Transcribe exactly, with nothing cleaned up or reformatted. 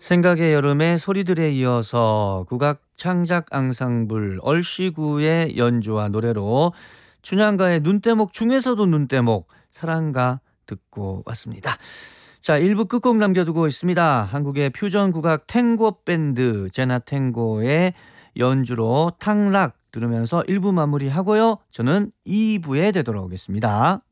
생각의 여름의 소리들에 이어서 국악 창작 앙상블 얼씨구의 연주와 노래로 춘향가의 눈대목 중에서도 눈대목 사랑가 듣고 왔습니다. 자, 일 부 끝곡 남겨두고 있습니다. 한국의 퓨전 국악 탱고 밴드 제나 탱고의 연주로 탕락 들으면서 일 부 마무리하고요. 저는 이 부에 되돌아오겠습니다.